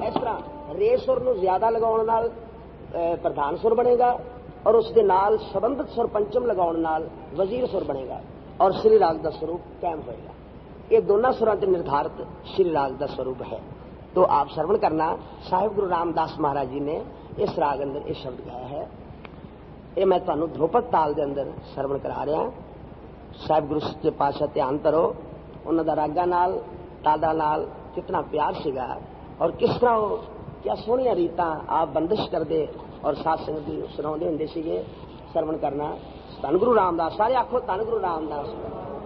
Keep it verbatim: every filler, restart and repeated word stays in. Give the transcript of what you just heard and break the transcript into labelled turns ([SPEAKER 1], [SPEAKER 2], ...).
[SPEAKER 1] इस तरह रे सुर नूं ज्यादा लगाउण नाल प्रधान सुर बनेगा और उसके नाल संबंधित सुर पंचम लगाउण नाल वजीर सुर बनेगा और श्री राग का स्वरूप कायम होएगा। ये दोनों सुरां ते निर्धारित श्री राग का स्वरूप है। तो आप श्रवण करना, साहिब गुरु रामदास महाराज जी ने इस राग अंदर ये शब्द गाया है। ये मैं तुहानू ध्रुपद ताल के अंदर श्रवण करा रहा। साहिब गुरु सच्चे पातशाह ध्यान करो, उन्हों का रागा नाल तादा नाल कितना प्यार सीगा और किस तरह वो क्या सोहनिया रीतां आप बंदिश करते और साथ संगत की सुनाते होंगे सीगे। श्रवण करना। धन गुरु रामदास, सारे आखो धन गुरु रामदास।